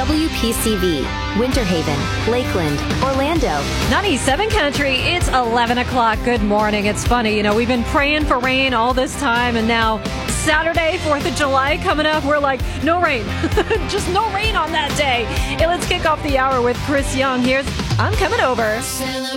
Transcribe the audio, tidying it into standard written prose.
WPCV, Winter Haven, Lakeland, Orlando. 97 Country, it's 11 o'clock. Good morning. It's funny, we've been praying for rain all this time, and now Saturday, 4th of July coming up, we're like, no rain. Just no rain on that day. Hey, let's kick off the hour with Chris Young. Here's I'm Coming Over.